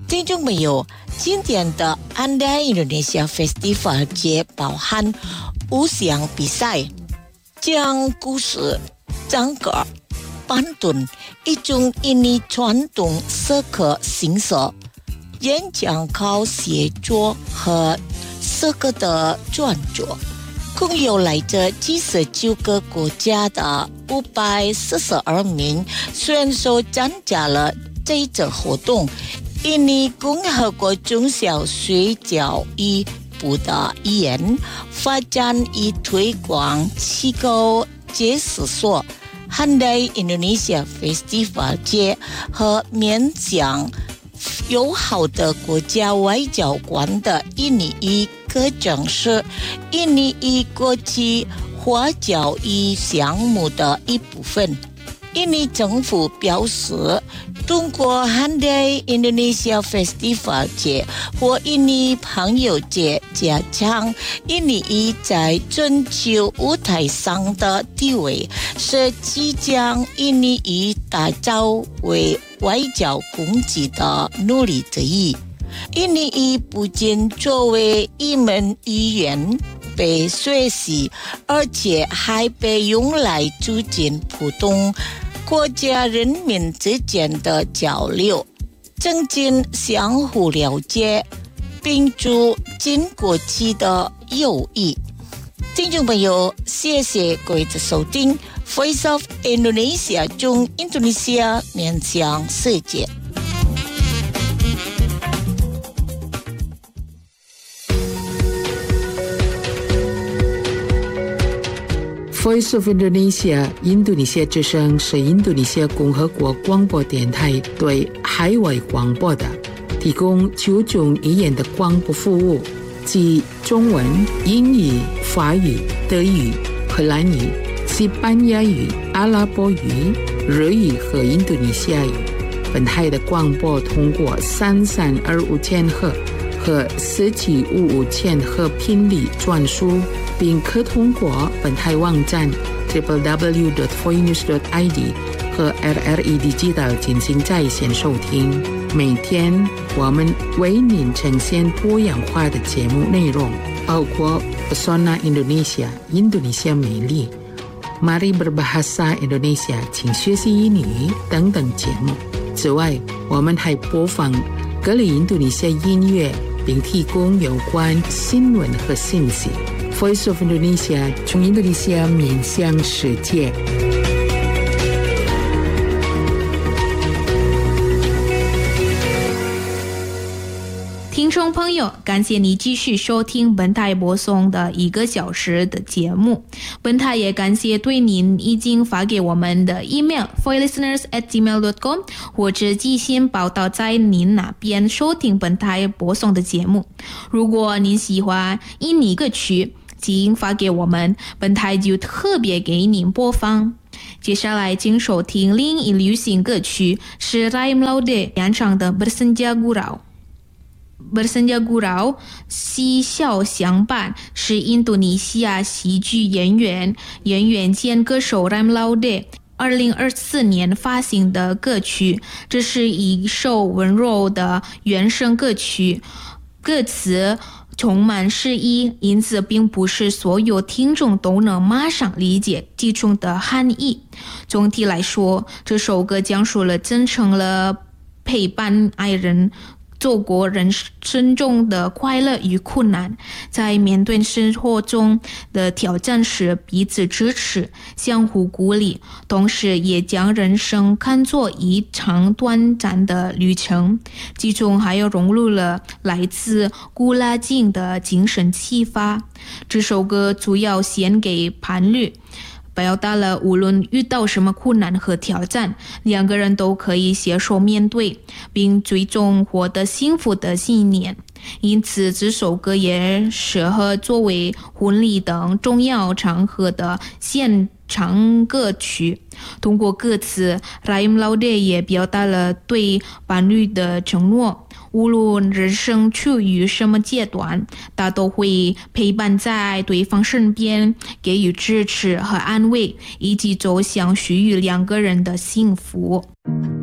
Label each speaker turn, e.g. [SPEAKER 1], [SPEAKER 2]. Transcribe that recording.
[SPEAKER 1] 听众朋友，今年的Andai Indonesia Festival 节包含5项比赛，讲故事、唱歌、板凳、一种印尼传统社科形式、演讲靠写作和社科的创作，共有来自79个国家的542名选手参加了这次活动。印尼共和国中小学教育部的言发展与推广机构解释说，Andai Indonesia Festival 节和面向友好的国家外交官的印尼语课程是印尼语国际化教育项目的一部分。印尼政府表示，通过 Andai Indonesia Festival 节和印尼朋友节加强印尼语在全球舞台上的地位，是即将印尼语打造为外交工具的努力之一。印尼语不仅作为一门语言被学习，而且还被用来促进普通国家人民之间的交流，增进相互了解，并促进国际的友谊。听众朋友，谢谢各位的收听 Voice of Indonesia 中印度尼西亚面向世界。
[SPEAKER 2] Voice of Indonesia 印度尼西亚之声是印度尼西亚共和国广播电台对海外广播的提供9种语言的广播服务，即中文、英语、法语、德语、荷兰语、西班牙语、阿拉伯语、日语和印度尼西亚语。本台的广播通过3325千赫和4755千赫频率传输，并可通过本台网站 www.voinews.id 和 RRI Digital 进行在线收听。每天我们为您呈现多样化的节目内容，包括 Pesona Indonesia 印度尼西亚美丽、Mari Berbahasa Indonesia 请学习英语等等节目。此外，我们还播放各类印度尼西亚音乐，并提供有关新闻和信息。Voice of Indonesia 从印度尼西亚面向世界。
[SPEAKER 3] 听众朋友，感谢你继续收听本台播送的1个小时的节目。本台也感谢对您已经发给我们的 email voicelisteners@gmail.com 或者寄信报道在您那边收听本台播送的节目。如果您喜欢印尼歌曲，请发给我们，本台就特别给您播放。接下来请收听另一流行歌曲，是 Raim Laude 演唱的 Bersenja Gurau。Bersenja Gurau 嬉笑相伴是印度尼西亚喜剧演员兼歌手 Raim Laude 2024年发行的歌曲，这是一首温柔的原声歌曲，歌词充满诗意，因此并不是所有听众都能马上理解其中的含义。总体来说，这首歌讲述了真诚了陪伴爱人走过人生中的快乐与困难，在面对生活中的挑战时彼此支持，相互鼓励，同时也将人生看作一场短暂的旅程。其中还有融入了来自古拉经的精神启发。这首歌主要献给伴侣，表达了无论遇到什么困难和挑战，两个人都可以携手面对，并最终获得幸福的信念。因此这首歌也适合作为婚礼等重要场合的现场歌曲。通过歌词， Raim Laude 也表达了对伴侣的承诺，无论人生处于什么阶段，他都会陪伴在对方身边，给予支持和安慰，以及走向属于两个人的幸福。